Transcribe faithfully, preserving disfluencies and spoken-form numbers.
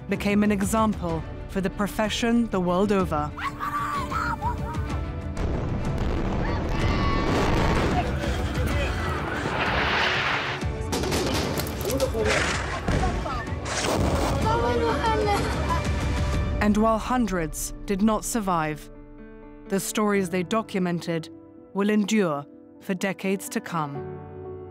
became an example for the profession the world over. And while hundreds did not survive, the stories they documented will endure for decades to come.